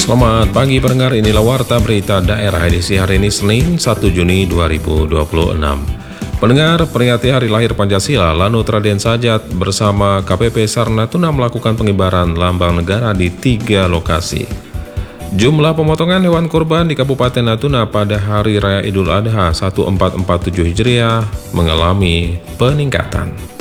Selamat pagi pendengar, inilah Warta Berita Daerah edisi hari ini Senin 1 Juni 2026. Pendengar, peringati Hari Lahir Pancasila, Lanut Raden Sajat bersama KPP Sarnatuna melakukan pengibaran lambang negara di 3 lokasi. Jumlah pemotongan hewan kurban di Kabupaten Natuna pada Hari Raya Idul Adha 1447 Hijriah mengalami peningkatan.